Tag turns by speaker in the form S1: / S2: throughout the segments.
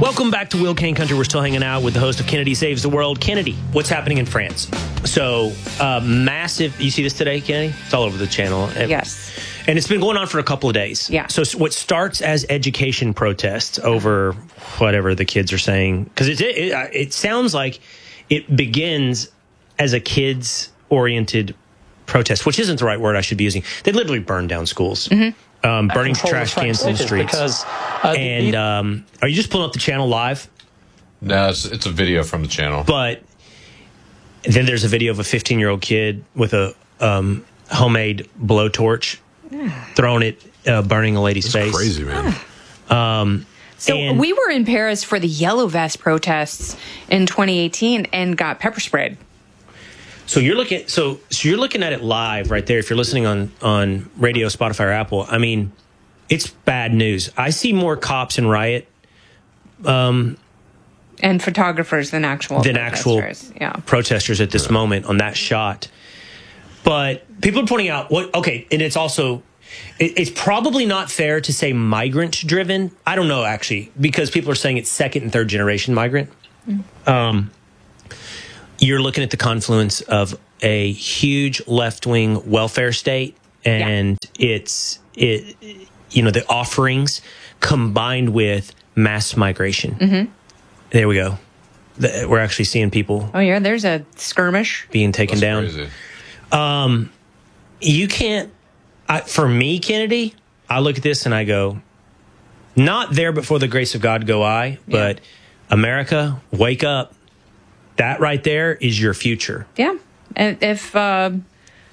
S1: Welcome back to Will Kane Country. We're still hanging out with the host of Kennedy Saves the World. Kennedy, what's happening in France? So, massive, you see this today, Kennedy? It's all over the channel.
S2: Yes.
S1: And it's been going on for a couple of days.
S2: Yeah.
S1: So what starts as education protests over whatever the kids are saying, because it sounds like it begins as a kids-oriented protest, which isn't the right word I should be using. They literally burn down schools. Mm-hmm. Burning trash cans in the streets. Because, are you just pulling up the channel live?
S3: No, it's a video from the channel.
S1: But then there's a video of a 15-year-old kid with a homemade blowtorch throwing it, burning a lady's face.
S3: Crazy, man.
S2: So we were in Paris for the Yellow Vest protests in 2018 and got pepper sprayed.
S1: So you're looking at it live right there. If you're listening on radio, Spotify, or Apple, I mean, it's bad news. I see more cops in riot
S2: and photographers than actual
S1: protesters at this moment on that shot. But people are pointing out and it's also it's probably not fair to say migrant driven. I don't know actually, because people are saying it's second and third generation migrant. You're looking at the confluence of a huge left-wing welfare state and the offerings combined with mass migration. Mm-hmm. There we go. We're actually seeing people.
S2: Oh yeah, there's a skirmish
S1: being taken down.
S3: Crazy.
S1: You can't. For me, Kennedy, I look at this and I go, not there before the grace of God go I, but America, wake up. That right there is your future.
S2: Yeah. And if Abdul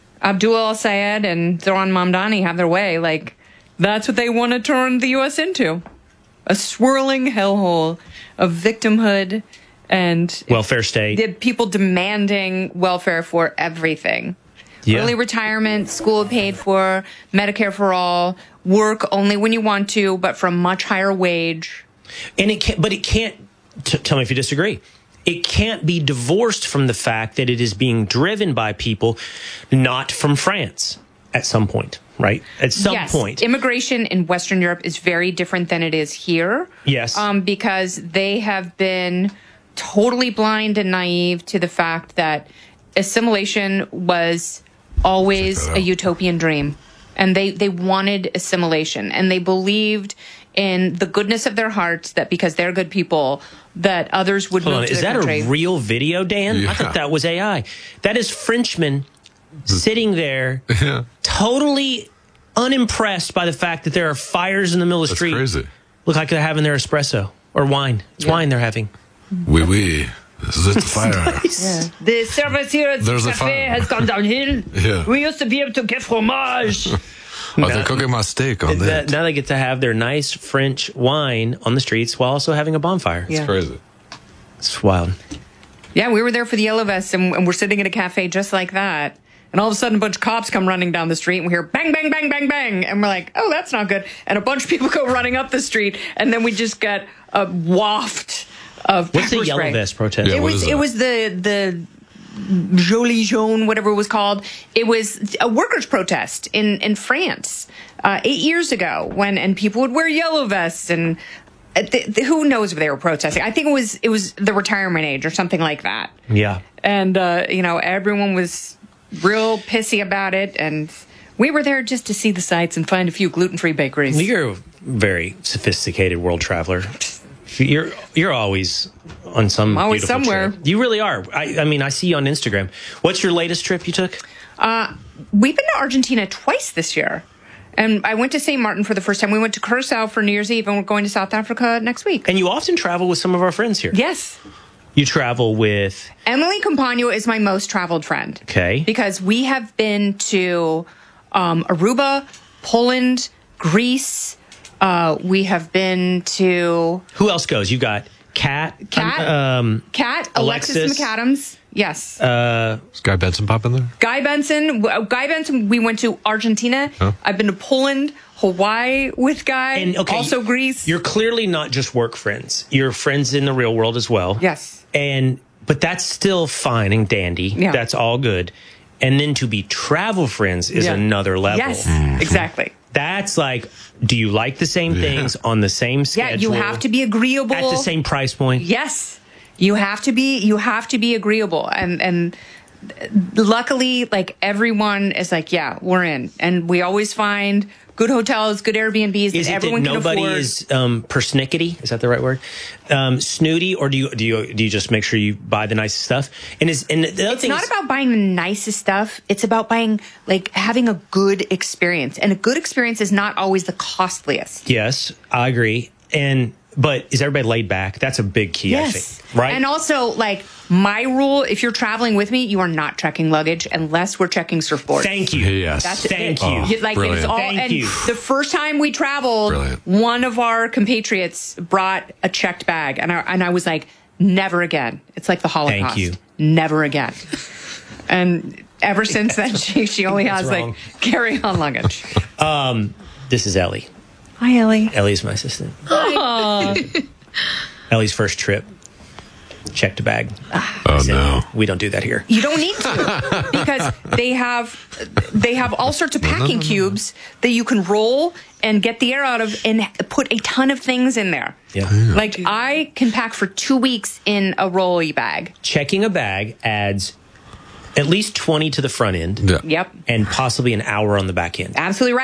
S2: al-Sayed and Zoran Mamdani have their way, like, that's what they want to turn the U.S. into. A swirling hellhole of victimhood and
S1: welfare state.
S2: The people demanding welfare for everything. Yeah. Early retirement, school paid for, Medicare for all, work only when you want to, but from much higher wage.
S1: And it can't, tell me if you disagree. It can't be divorced from the fact that it is being driven by people not from France at some point, right? At some point.
S2: Immigration in Western Europe is very different than it is here.
S1: Yes.
S2: Because they have been totally blind and naive to the fact that assimilation was always a utopian dream. And they wanted assimilation. And they believed in the goodness of their hearts that because they're good people, that others would move to the country.
S1: Is that a real video, Dan? Yeah. I thought that was AI. That is Frenchmen sitting there totally unimpressed by the fact that there are fires in the middle of the street.
S3: That's crazy.
S1: Look like they're having their espresso or wine. It's wine they're having.
S3: Oui. This is the fire.
S2: Nice. The service here at the cafe has gone downhill. We used to be able to get fromage.
S3: They're cooking my steak on that.
S1: Now they get to have their nice French wine on the streets while also having a bonfire.
S3: It's crazy.
S1: It's wild.
S2: Yeah, we were there for the Yellow Vests, and we're sitting at a cafe just like that. And all of a sudden, a bunch of cops come running down the street, and we hear bang, bang, bang, bang, bang. And we're like, oh, that's not good. And a bunch of people go running up the street, and then we just get a waft of
S1: What's the
S2: pepper
S1: Yellow
S2: spray.
S1: Vest protest?
S3: Yeah,
S2: It was the Jolie Jaune, whatever it was called. It was a workers' protest in France 8 years ago and people would wear yellow vests and who knows if they were protesting. I think it was the retirement age or something like that.
S1: Yeah.
S2: And everyone was real pissy about it, and we were there just to see the sights and find a few gluten-free bakeries.
S1: You're a very sophisticated world traveler. You're always on some
S2: always
S1: beautiful
S2: somewhere.
S1: trip. You really are. I mean, I see you on Instagram. What's your latest trip you took?
S2: We've been to Argentina twice this year. And I went to St. Martin for the first time. We went to Curacao for New Year's Eve, and we're going to South Africa next week.
S1: And you often travel with some of our friends here.
S2: Yes.
S1: You travel with...
S2: Emily Compagno is my most traveled friend.
S1: Okay.
S2: Because we have been to Aruba, Poland, Greece. We have been to...
S1: Who else goes? You got Kat,
S2: Alexis McAdams. Yes.
S3: Is Guy Benson popping there?
S2: Guy Benson, we went to Argentina. Oh. I've been to Poland, Hawaii with Guy, and also Greece.
S1: You're clearly not just work friends. You're friends in the real world as well.
S2: Yes.
S1: But that's still fine and dandy. Yeah. That's all good. And then to be travel friends is another level.
S2: Yes, exactly.
S1: That's like, do you like the same things on the same schedule?
S2: Yeah, you have to be agreeable
S1: at the same price point.
S2: Yes, you have to be agreeable, and luckily, like everyone is like, yeah, we're in, and we always find good hotels, good Airbnbs that everyone can afford.
S1: Nobody is persnickety? Is that the right word? Snooty, or do you just make sure you buy the nicest stuff?
S2: It's not about buying the nicest stuff. It's about having a good experience, and a good experience is not always the costliest.
S1: Yes, I agree. But is everybody laid back? That's a big key, I think. Right?
S2: And also, like, my rule, if you're traveling with me, you are not checking luggage unless we're checking surfboards.
S1: Thank you.
S3: Yes.
S1: Thank you.
S2: Like, it's all,
S1: Thank you.
S2: The first time we traveled, one of our compatriots brought a checked bag. And I was like, never again. It's like the Holocaust.
S1: Thank you.
S2: Never again. And ever since then, she only has, like, carry-on luggage.
S1: This is Ellie.
S2: Hi, Ellie.
S1: Ellie's my assistant. Ellie's first trip. Checked a bag.
S3: Oh, no.
S1: We don't do that here.
S2: You don't need to, because they have all sorts of packing cubes that you can roll and get the air out of and put a ton of things in there.
S1: Yeah.
S2: Like, I can pack for 2 weeks in a rolly bag.
S1: Checking a bag adds at least 20 to the front end.
S3: Yeah.
S2: Yep.
S1: And possibly an hour on the back end.
S2: Absolutely right.